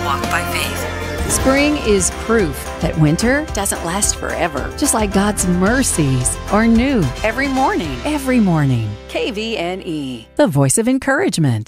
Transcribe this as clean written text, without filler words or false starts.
walk by faith. Spring is proof that winter doesn't last forever. Just like God's mercies are new every morning. Every morning. KVNE, the voice of encouragement.